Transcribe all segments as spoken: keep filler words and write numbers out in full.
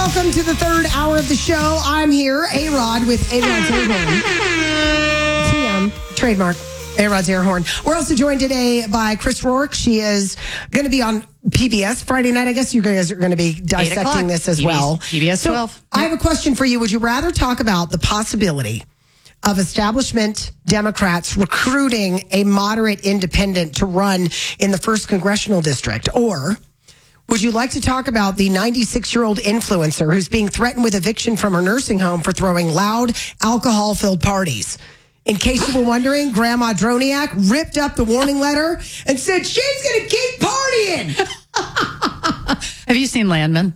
Welcome to the third hour of the show. I'm here, A-Rod with A-Rod's Air Horn. T M, trademark, A-Rod's Air Horn. We're also joined today by Chris Rourke. She is going to be on P B S Friday night. I guess you guys are going to be dissecting this as well. P B S twelve. So I have a question for you. Would you rather talk about the possibility of establishment Democrats recruiting a moderate independent to run in the first congressional district, or would you like to talk about the ninety-six-year-old influencer who's being threatened with eviction from her nursing home for throwing loud, alcohol-filled parties? In case you were wondering, Grandma Droniak ripped up the warning letter and said she's going to keep partying. Have you seen Landman?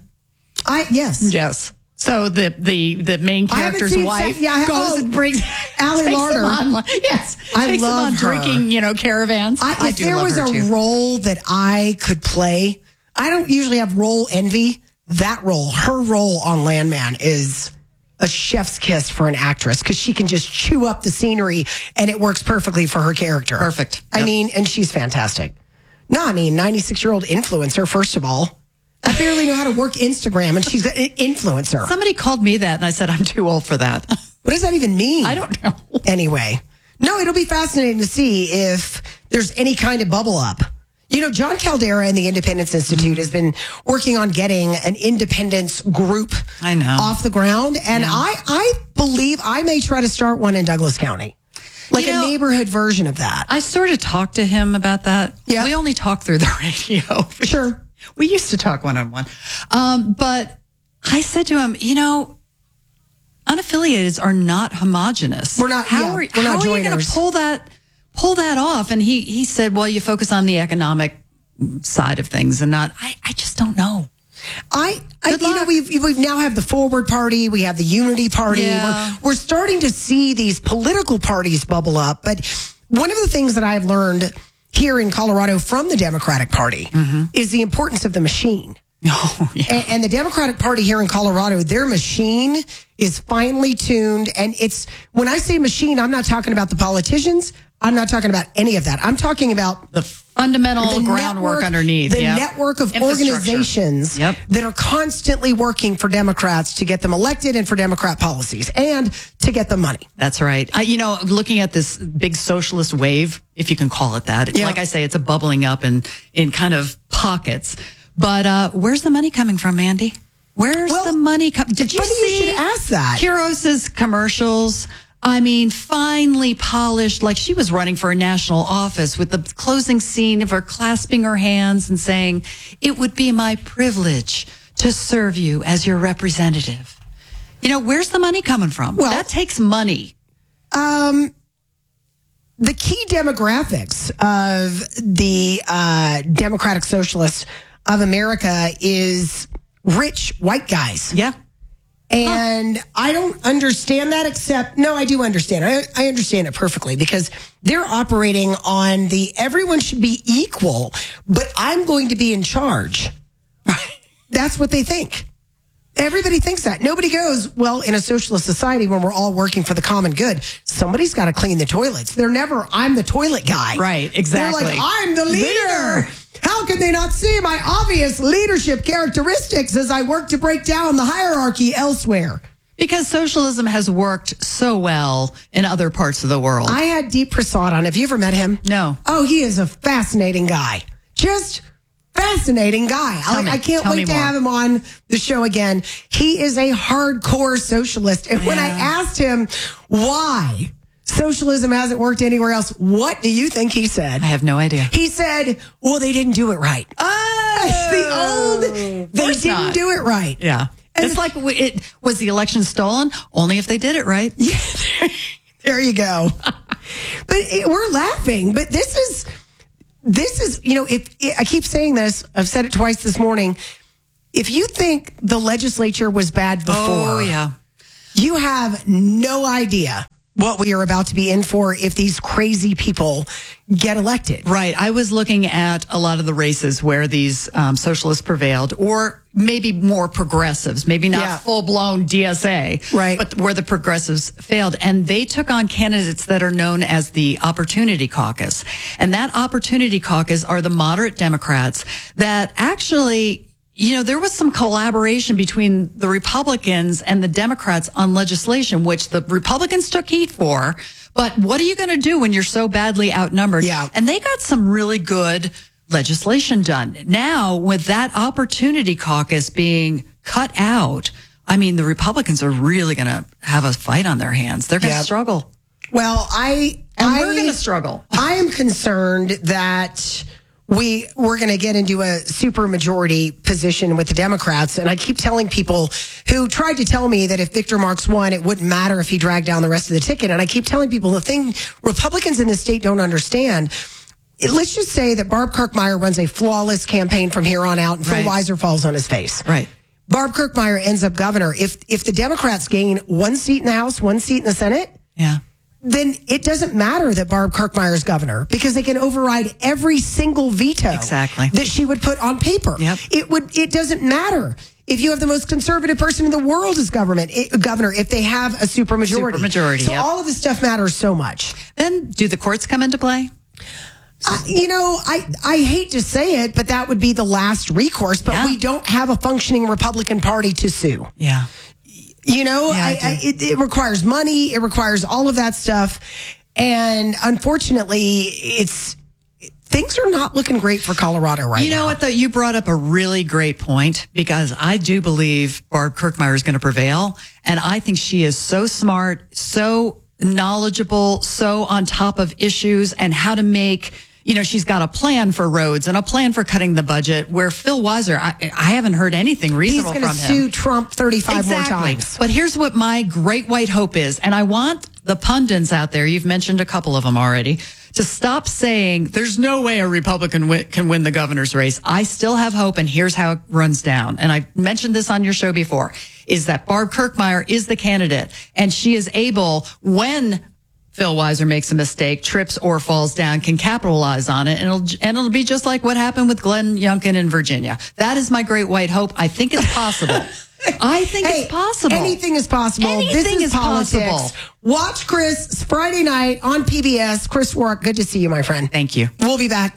I yes. Yes. So the the the main character's wife seen, yeah, goes oh, and brings Allie Larder. On, yes, I takes love them on her. drinking, you know, caravans. I, I if do there love was her a too. role that I could play, I don't usually have role envy. That role, her role on Landman, is a chef's kiss for an actress because she can just chew up the scenery and it works perfectly for her character. Perfect. I Yep. mean, and she's fantastic. No, I mean, ninety-six-year-old influencer, first of all. I barely know how to work Instagram, and she's an influencer. Somebody called me that, and I said I'm too old for that. What does that even mean? I don't know. Anyway, no, it'll be fascinating to see if there's any kind of bubble up. You know, John Caldera and the Independence Institute has been working on getting an independence group I know. off the ground. And Yeah. I, I believe I may try to start one in Douglas County, like You a know, neighborhood version of that. I sort of talked to him about that. Yeah. We only talk through the radio. Sure. We used to talk one on one. Um, but I said to him, you know, unaffiliateds are not homogenous. We're not- How yeah, are, we're how not are you going joiners. to pull that pull that off? And he he said, well, you focus on the economic side of things and not. I, I just don't know. I, I Good you know, luck. we've we've now have the Forward Party, we have the Unity Party. Yeah. We're, we're starting to see these political parties bubble up. But one of the things that I've learned here in Colorado from the Democratic Party is the importance of the machine. Oh, yeah. And, and the Democratic Party here in Colorado, their machine is finely tuned. And it's, when I say machine, I'm not talking about the politicians. I'm not talking about any of that. I'm talking about The fundamental the groundwork network- underneath. The yeah. network of Infrastructure. organizations Yep. that are constantly working for Democrats to get them elected and for Democrat policies and to get them money. That's right. I, you know, looking at this big socialist wave, if you can call it that, it's Yeah. like I say, it's a bubbling up in, in kind of pockets. But uh, where's the money coming from, Mandy? Where's Well, the money coming? Did you funny you see should ask that. Kuros's commercials? I mean, finely polished, like she was running for a national office with the closing scene of her clasping her hands and saying, it would be my privilege to serve you as your representative. You know, where's the money coming from? Well- that takes money. Um, the key demographics of the uh, Democratic Socialists of America is rich white guys. Yeah. And I don't understand that, except, no, I do understand. I, I understand it perfectly because they're operating on the everyone should be equal, but I'm going to be in charge. That's what they think. Everybody thinks that. Nobody goes, well, in a socialist society when we're all working for the common good, somebody's got to clean the toilets. They're never, I'm the toilet guy. Right, exactly. They're like, I'm the leader. How can they not see my obvious leadership characteristics as I work to break down the hierarchy elsewhere? Because socialism has worked so well in other parts of the world. I had Deep Prasad on. Have you ever met him? No. Oh, he is a fascinating guy. Just fascinating guy. I, me. I can't Tell me wait to more. have him on the show again. He is a hardcore socialist. And when I Yeah. asked him why socialism hasn't worked anywhere else, what do you think he said? I have no idea. He said, well, they didn't do it right. Oh, the old, they course didn't not. do it right. Yeah. And it's like, we- it was the election stolen? Only if they did it right. Yeah, there you go. But it, we're laughing. But this is, this is, you know, if it, I keep saying this, I've said it twice this morning. If you think the legislature was bad before, Oh, yeah. you have no idea what we are about to be in for if these crazy people get elected. Right. I was looking at a lot of the races where these um, socialists prevailed, or maybe more progressives, maybe not Yeah. full blown D S A, Right. but where the progressives failed. And they took on candidates that are known as the Opportunity Caucus. And that Opportunity Caucus are the moderate Democrats that actually you know, there was some collaboration between the Republicans and the Democrats on legislation, which the Republicans took heat for. But what are you going to do when you're so badly outnumbered? Yeah. And they got some really good legislation done. Now, with that opportunity caucus being cut out, I mean, the Republicans are really going to have a fight on their hands. They're going to Yep. struggle. Well, I And I, we're going to struggle. I am concerned that we we're going to get into a super majority position with the Democrats, and I keep telling people who tried to tell me that if Victor Marx won, it wouldn't matter if he dragged down the rest of the ticket. And I keep telling people the thing Republicans in this state don't understand. It, let's just say that Barb Kirkmeyer runs a flawless campaign from here on out, and Phil Right. Weiser falls on his face. Right. Barb Kirkmeyer ends up governor. If if the Democrats gain one seat in the House, one seat in the Senate, Yeah. then it doesn't matter that Barb Kirkmeyer is governor because they can override every single veto Exactly. that she would put on paper. Yep. It would. It doesn't matter if you have the most conservative person in the world as government it, governor if they have a supermajority. Supermajority, So yep. all of this stuff matters so much. Then do the courts come into play? Uh, you know, I, I hate to say it, but that would be the last recourse. But Yeah. we don't have a functioning Republican Party to sue. Yeah. You know, Yeah, I I, I, do. it, it requires money. It requires all of that stuff. And unfortunately, it's things are not looking great for Colorado right now. You know what, though? You brought up a really great point because I do believe Barb Kirkmeyer is going to prevail. And I think she is so smart, so knowledgeable, so on top of issues and how to make, you know, she's got a plan for roads and a plan for cutting the budget where Phil Weiser, I, I haven't heard anything He's reasonable going to from him. sue Trump thirty-five more Exactly. times. But here's what my great white hope is. And I want the pundits out there, you've mentioned a couple of them already, to stop saying there's no way a Republican wi- can win the governor's race. I still have hope, and here's how it runs down. And I mentioned this on your show before, is that Barb Kirkmeyer is the candidate, and she is able, when Phil Weiser makes a mistake, trips or falls down, can capitalize on it. And it'll, and it'll be just like what happened with Glenn Youngkin in Virginia. That is my great white hope. I think it's possible. I think Hey, it's possible. anything is possible. Anything this is, is politics. possible. Watch Chris Friday night on P B S. Chris Rourke, good to see you, my friend. Thank you. We'll be back.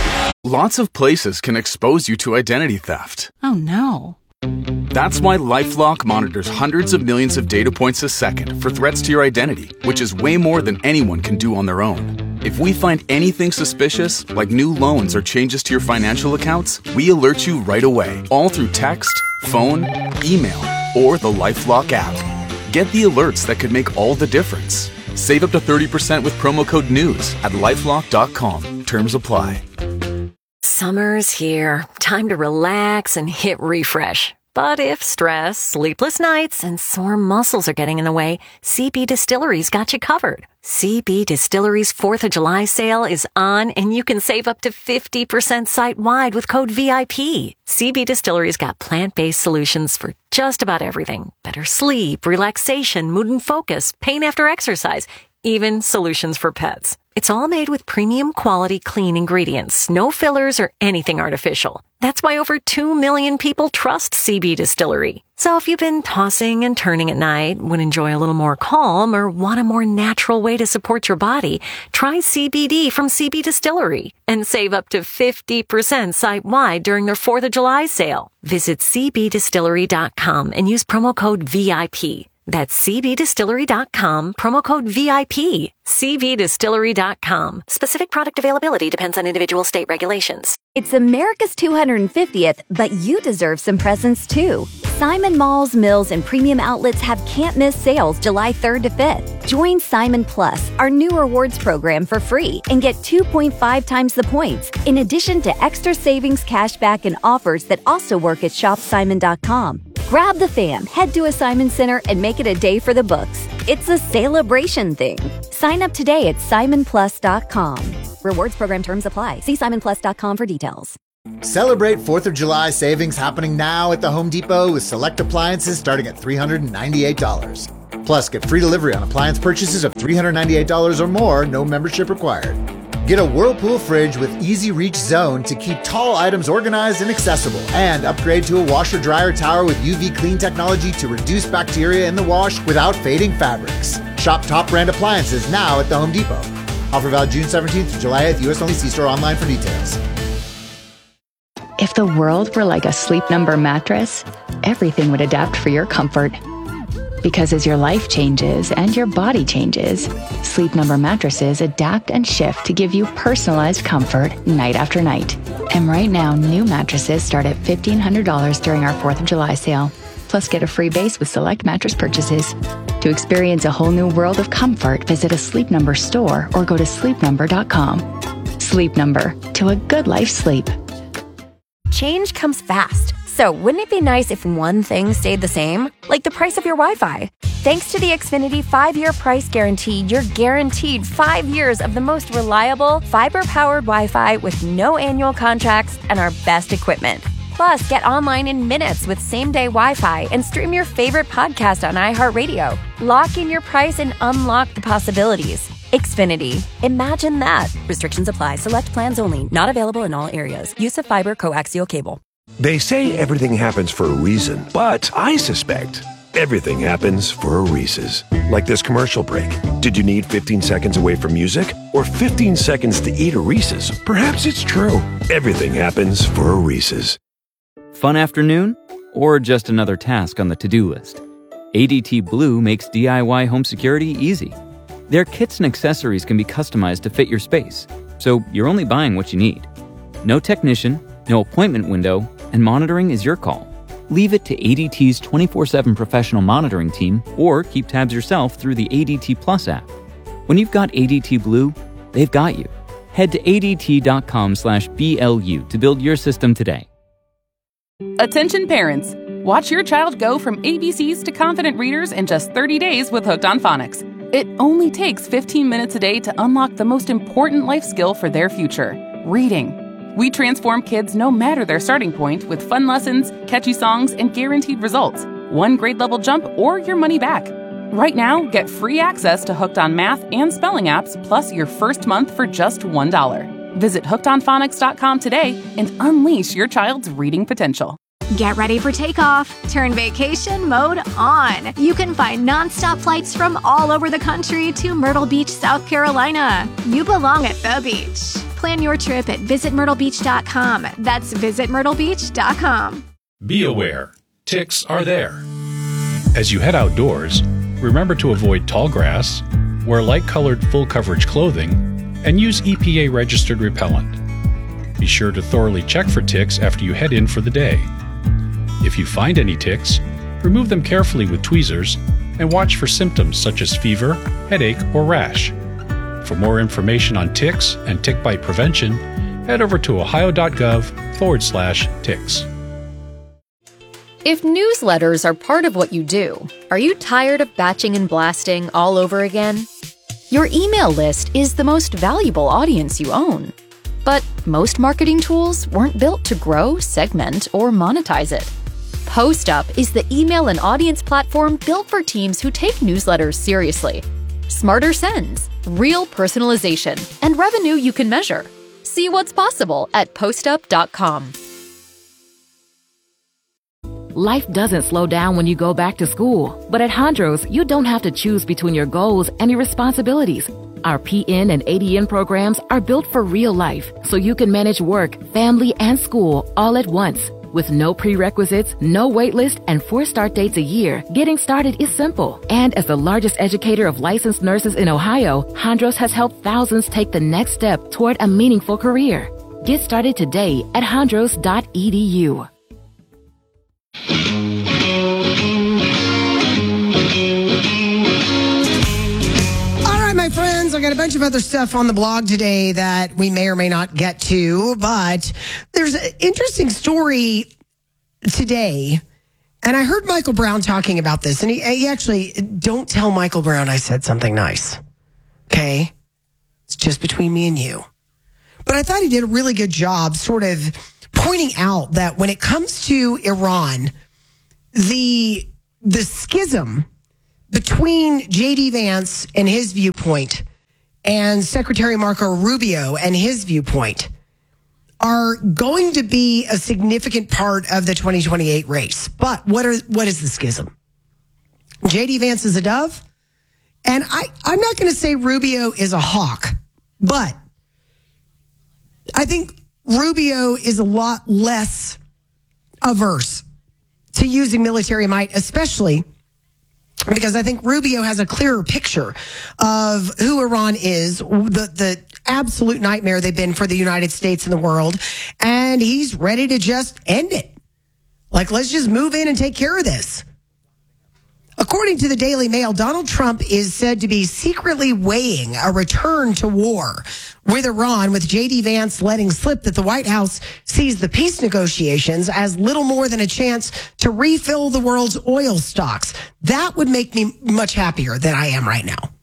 Lots of places can expose you to identity theft. Oh no. That's why LifeLock monitors hundreds of millions of data points a second for threats to your identity, which is way more than anyone can do on their own. If we find anything suspicious, like new loans or changes to your financial accounts, we alert you right away, all through text, phone, email, or the LifeLock app. Get the alerts that could make all the difference. Save up to thirty percent with promo code NEWS at lifelock dot com. Terms apply. Summer's here. Time to relax and hit refresh. But if stress, sleepless nights, and sore muscles are getting in the way, C B Distillery's got you covered. C B Distillery's fourth of July sale is on, and you can save up to fifty percent site-wide with code V I P. C B Distillery's got plant-based solutions for just about everything. Better sleep, relaxation, mood and focus, pain after exercise, even solutions for pets. It's all made with premium quality clean ingredients, no fillers or anything artificial. That's why over two million people trust C B Distillery. So if you've been tossing and turning at night, would enjoy a little more calm, or want a more natural way to support your body, try C B D from C B Distillery and save up to fifty percent site-wide during their fourth of July sale. Visit c b distillery dot com and use promo code V I P. That's c b distillery dot com, promo code V I P. c b distillery dot com. Specific product availability depends on individual state regulations. It's America's two hundred fiftieth, but you deserve some presents too. Simon Malls, Mills, and premium outlets have can't-miss sales July third to fifth. Join Simon Plus, our new rewards program, for free and get two point five times the points, in addition to extra savings, cashback, and offers that also work at shop simon dot com. Grab the fam, head to a Simon Center, and make it a day for the books. It's a celebration thing. Sign up today at simon plus dot com. Rewards program terms apply. See simon plus dot com for details. Celebrate fourth of July savings happening now at the Home Depot with select appliances starting at three hundred ninety-eight dollars. Plus, get free delivery on appliance purchases of three hundred ninety-eight dollars or more, no membership required. Get a Whirlpool fridge with Easy Reach Zone to keep tall items organized and accessible. And upgrade to a washer-dryer tower with U V clean technology to reduce bacteria in the wash without fading fabrics. Shop top brand appliances now at the Home Depot. Offer valid June seventeenth to July eighth, U S only. See store online for details. If If the world were like a Sleep Number mattress, everything would adapt for your comfort. Because as your life changes and your body changes, Sleep Number mattresses adapt and shift to give you personalized comfort night after night. And right now, new mattresses start at fifteen hundred dollars during our fourth of July sale. Plus, get a free base with select mattress purchases. To experience a whole new world of comfort, visit a Sleep Number store or go to sleep number dot com. Sleep Number, to a good life sleep. Change comes fast, so wouldn't it be nice if one thing stayed the same? Like the price of your Wi-Fi. Thanks to the Xfinity five-year price guarantee, you're guaranteed five years of the most reliable, fiber-powered Wi-Fi with no annual contracts and our best equipment. Plus, get online in minutes with same-day Wi-Fi and stream your favorite podcast on iHeartRadio. Lock in your price and unlock the possibilities. Xfinity. Imagine that. Restrictions apply. Select plans only. Not available in all areas. Use of fiber coaxial cable. They say everything happens for a reason, but I suspect everything happens for a Reese's. Like this commercial break. Did you need fifteen seconds away from music? Or fifteen seconds to eat a Reese's? Perhaps it's true. Everything happens for a Reese's. Fun afternoon? Or just another task on the to-do list? A D T Blue makes D I Y home security easy. Their kits and accessories can be customized to fit your space, so you're only buying what you need. No technician, no appointment window, and monitoring is your call. Leave it to A D T's twenty-four seven professional monitoring team, or keep tabs yourself through the A D T Plus app. When you've got A D T Blue, they've got you. Head to A D T dot com slash B L U to build your system today. Attention parents! Watch your child go from A B Cs to confident readers in just thirty days with Hooked on Phonics. It only takes fifteen minutes a day to unlock the most important life skill for their future, reading. We transform kids no matter their starting point with fun lessons, catchy songs, and guaranteed results. One grade level jump or your money back. Right now, get free access to Hooked on Math and Spelling apps, plus your first month for just one dollar. Visit hooked on phonics dot com today and unleash your child's reading potential. Get ready for takeoff. Turn vacation mode on. You can find nonstop flights from all over the country to Myrtle Beach, South Carolina. You belong at the beach. Plan your trip at visit myrtle beach dot com. That's visit myrtle beach dot com. Be aware, ticks are there. As you head outdoors, remember to avoid tall grass, wear light-colored full-coverage clothing, and use E P A-registered repellent. Be sure to thoroughly check for ticks after you head in for the day. If you find any ticks, remove them carefully with tweezers and watch for symptoms such as fever, headache, or rash. For more information on ticks and tick bite prevention, head over to ohio.gov forward slash ticks. If newsletters are part of what you do, are you tired of batching and blasting all over again? Your email list is the most valuable audience you own. But most marketing tools weren't built to grow, segment, or monetize it. PostUp is the email and audience platform built for teams who take newsletters seriously. Smarter sends, real personalization, and revenue you can measure. See what's possible at post up dot com. Life doesn't slow down when you go back to school, but at Hondros, you don't have to choose between your goals and your responsibilities. Our P N and A D N programs are built for real life, so you can manage work, family, and school all at once. With no prerequisites, no wait list, and four start dates a year, getting started is simple. And as the largest educator of licensed nurses in Ohio, Hondros has helped thousands take the next step toward a meaningful career. Get started today at hondros dot e d u. My friends, I got a bunch of other stuff on the blog today that we may or may not get to, but there's an interesting story today, and I heard Michael Brown talking about this, and he, he actually, don't tell Michael Brown I said something nice, okay? It's just between me and you. But I thought he did a really good job sort of pointing out that when it comes to Iran, the the schism between J D Vance and his viewpoint and Secretary Marco Rubio and his viewpoint are going to be a significant part of the twenty twenty-eight race. But what are what is the schism? J D Vance is a dove, and I, I'm not going to say Rubio is a hawk, but I think Rubio is a lot less averse to using military might, especially because I think Rubio has a clearer picture of who Iran is, the, the absolute nightmare they've been for the United States and the world, and he's ready to just end it. Like, let's just move in and take care of this. According to the Daily Mail, Donald Trump is said to be secretly weighing a return to war with Iran, with J D Vance letting slip that the White House sees the peace negotiations as little more than a chance to refill the world's oil stocks. That would make me much happier than I am right now.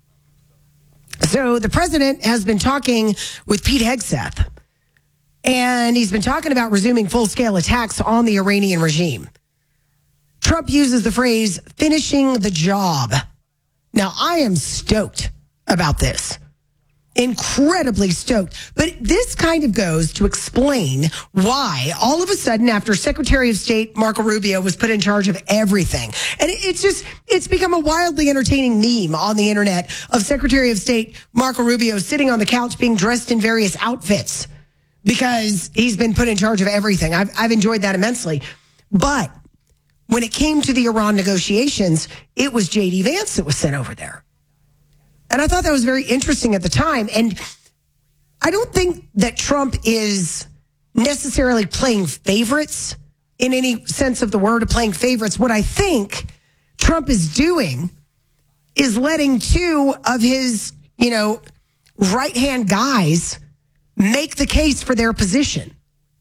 So the president has been talking with Pete Hegseth, and he's been talking about resuming full-scale attacks on the Iranian regime. Trump uses the phrase, finishing the job. Now, I am stoked about this. Incredibly stoked. But this kind of goes to explain why all of a sudden, after Secretary of State Marco Rubio was put in charge of everything, and it's just, it's become a wildly entertaining meme on the internet of Secretary of State Marco Rubio sitting on the couch being dressed in various outfits because he's been put in charge of everything. I've, I've enjoyed that immensely. But when it came to the Iran negotiations, it was J D Vance that was sent over there. And I thought that was very interesting at the time. And I don't think that Trump is necessarily playing favorites in any sense of the word of playing favorites. What I think Trump is doing is letting two of his, you know, right-hand guys make the case for their position.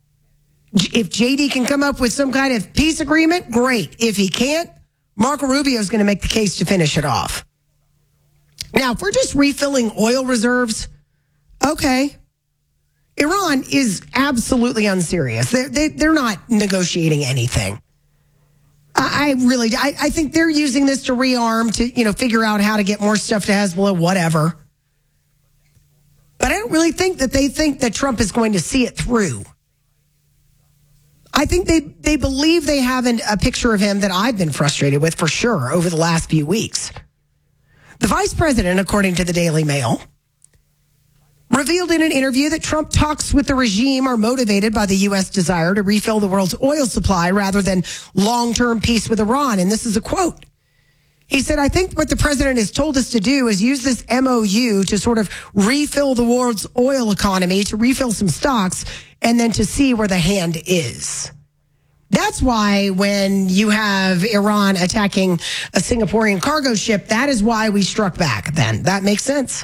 If J D can come up with some kind of peace agreement, great. If he can't, Marco Rubio is going to make the case to finish it off. Now, if we're just refilling oil reserves, okay. Iran is absolutely unserious. They're, they, they're not negotiating anything. I, I really, I, I think they're using this to rearm, to, you know, figure out how to get more stuff to Hezbollah, whatever. But I don't really think that they think that Trump is going to see it through. I think they, they believe they have an, a picture of him that I've been frustrated with for sure over the last few weeks. The vice president, according to the Daily Mail, revealed in an interview that Trump talks with the regime are motivated by the U S desire to refill the world's oil supply rather than long-term peace with Iran. And this is a quote. He said, I think what the president has told us to do is use this M O U to sort of refill the world's oil economy, to refill some stocks, and then to see where the hand is. That's why when you have Iran attacking a Singaporean cargo ship, that is why we struck back then. That makes sense.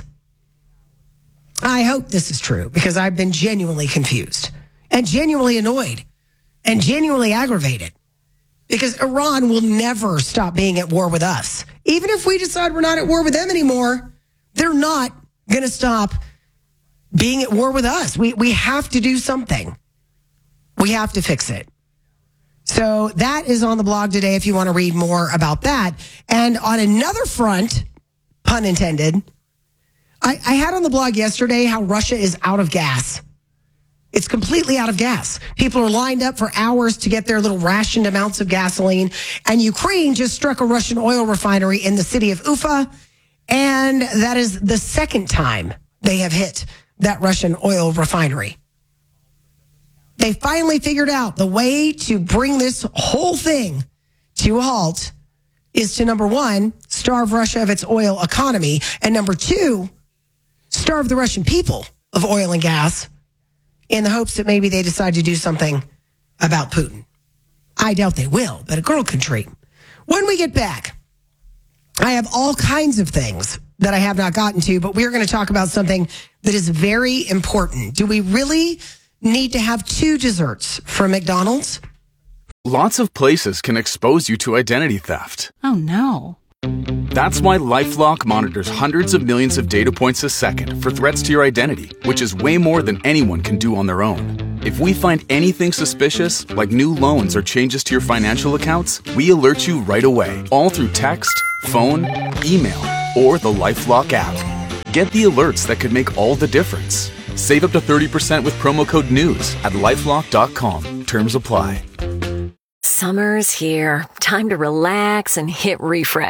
I hope this is true because I've been genuinely confused and genuinely annoyed and genuinely aggravated because Iran will never stop being at war with us. Even if we decide we're not at war with them anymore, they're not going to stop being at war with us. We we have to do something. We have to fix it. So that is on the blog today if you want to read more about that. And on another front, pun intended, I, I had on the blog yesterday how Russia is out of gas. It's completely out of gas. People are lined up for hours to get their little rationed amounts of gasoline. And Ukraine just struck a Russian oil refinery in the city of Ufa. And that is the second time they have hit that Russian oil refinery. They finally figured out the way to bring this whole thing to a halt is to, number one, starve Russia of its oil economy, and number two, starve the Russian people of oil and gas in the hopes that maybe they decide to do something about Putin. I doubt they will, but a girl can dream. When we get back, I have all kinds of things that I have not gotten to, but we're going to talk about something that is very important. Do we really need to have two desserts from McDonald's? Lots of places can expose you to identity theft. Oh, no. That's why LifeLock monitors hundreds of millions of data points a second for threats to your identity, which is way more than anyone can do on their own. If we find anything suspicious, like new loans or changes to your financial accounts, we alert you right away, all through text, phone, email, or the LifeLock app. Get the alerts that could make all the difference. Save up to thirty percent with promo code NEWS at lifelock dot com. Terms apply. Summer's here. Time to relax and hit refresh.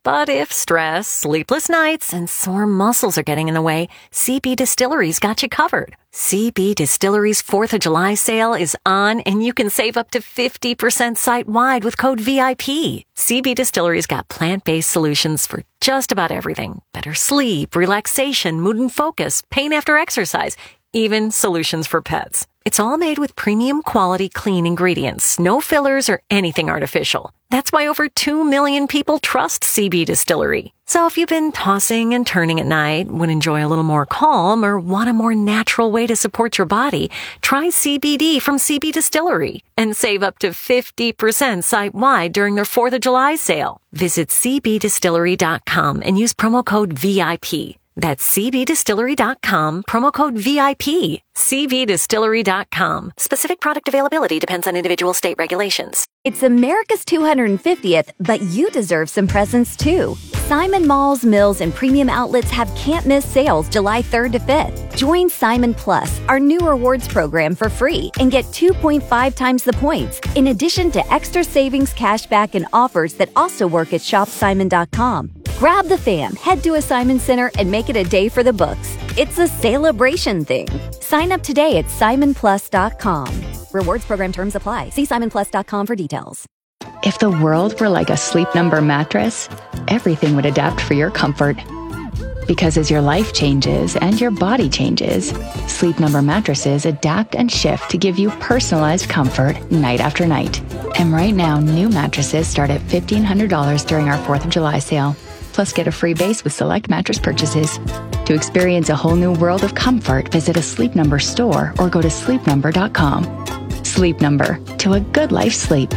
But if stress, sleepless nights, and sore muscles are getting in the way, C B Distillery's got you covered. C B Distillery's fourth of July sale is on, and you can save up to fifty percent site-wide with code V I P. C B Distillery's got plant-based solutions for just about everything. Better sleep, relaxation, mood and focus, pain after exercise, even solutions for pets. It's all made with premium quality clean ingredients, no fillers or anything artificial. That's why over two million people trust C B Distillery. So if you've been tossing and turning at night, would enjoy a little more calm, or want a more natural way to support your body, try C B D from C B Distillery and save up to fifty percent site-wide during their fourth of July sale. Visit c b distillery dot com and use promo code V I P. That's c b distillery dot com, promo code V I P. c b distillery dot com. Specific product availability depends on individual state regulations. It's America's two hundred fiftieth, but you deserve some presents too. Simon Malls, Mills, and Premium Outlets have can't-miss sales July third to fifth. Join Simon Plus, our new rewards program, for free and get two point five times the points, in addition to extra savings, cashback, and offers that also work at shop simon dot com. Grab the fam, head to a Simon Center, and make it a day for the books. It's a celebration thing. Sign up today at simon plus dot com. Rewards program terms apply. See simon plus dot com for details. If the world were like a Sleep Number mattress, everything would adapt for your comfort. Because as your life changes and your body changes, Sleep Number mattresses adapt and shift to give you personalized comfort night after night. And right now, new mattresses start at fifteen hundred dollars during our fourth of July sale. Plus, get a free base with select mattress purchases. To experience a whole new world of comfort, visit a Sleep Number store or go to sleep number dot com. Sleep Number, to a good life sleep.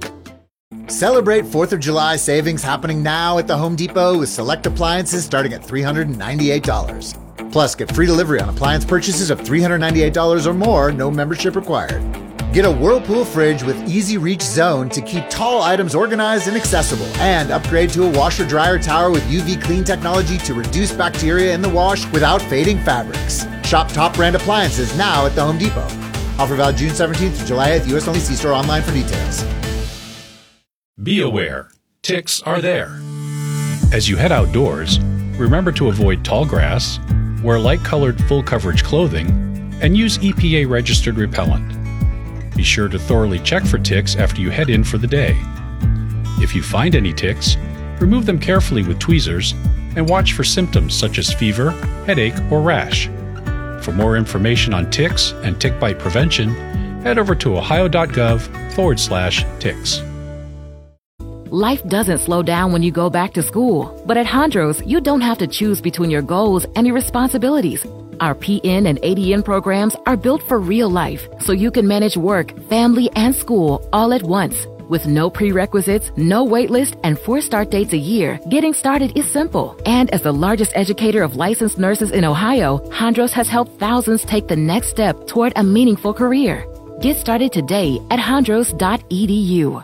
Celebrate fourth of July savings happening now at the Home Depot with select appliances starting at three hundred ninety-eight dollars. Plus, get free delivery on appliance purchases of three hundred ninety-eight dollars or more, no membership required. Get a Whirlpool fridge with Easy Reach Zone to keep tall items organized and accessible. And upgrade to a washer-dryer tower with U V clean technology to reduce bacteria in the wash without fading fabrics. Shop top brand appliances now at the Home Depot. Offer valid June seventeenth to July eighth, U S only. See store online for details. Be aware, ticks are there. As you head outdoors, remember to avoid tall grass, wear light-colored full-coverage clothing, and use E P A-registered repellent. Be sure to thoroughly check for ticks after you head in for the day. If you find any ticks, remove them carefully with tweezers and watch for symptoms such as fever, headache, or rash. For more information on ticks and tick bite prevention, head over to ohio.gov forward slash ticks. Life doesn't slow down when you go back to school, but at Hondros, you don't have to choose between your goals and your responsibilities. Our P N and A D N programs are built for real life, so you can manage work, family, and school all at once. With no prerequisites, no wait list, and four start dates a year, getting started is simple. And as the largest educator of licensed nurses in Ohio, Hondros has helped thousands take the next step toward a meaningful career. Get started today at hondros dot e d u.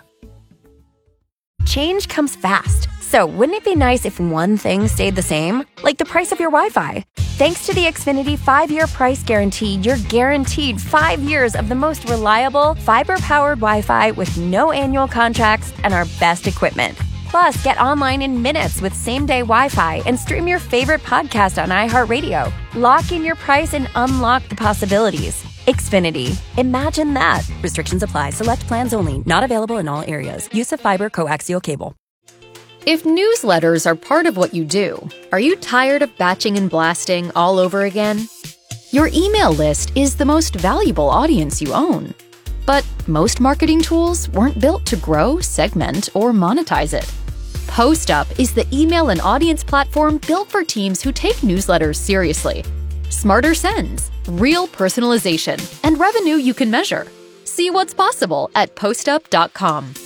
Change comes fast, so wouldn't it be nice if one thing stayed the same? Like the price of your Wi-Fi. Thanks to the Xfinity five-year price guarantee, you're guaranteed five years of the most reliable, fiber-powered Wi-Fi with no annual contracts and our best equipment. Plus, get online in minutes with same-day Wi-Fi and stream your favorite podcast on iHeartRadio. Lock in your price and unlock the possibilities. Xfinity. Imagine that. Restrictions apply. Select plans only. Not available in all areas. Use of fiber coaxial cable. If newsletters are part of what you do, are you tired of batching and blasting all over again? Your email list is the most valuable audience you own. But most marketing tools weren't built to grow, segment, or monetize it. PostUp is the email and audience platform built for teams who take newsletters seriously. Smarter sends, real personalization, and revenue you can measure. See what's possible at postup dot com.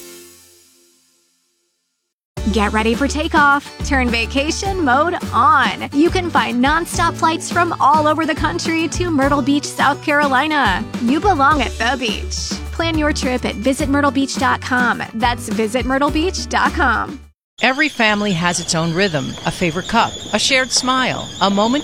Get ready for takeoff. Turn vacation mode on. You can find nonstop flights from all over the country to Myrtle Beach, South Carolina. You belong at the beach. Plan your trip at visit myrtle beach dot com. That's visit myrtle beach dot com. Every family has its own rhythm, a favorite cup, a shared smile, a moment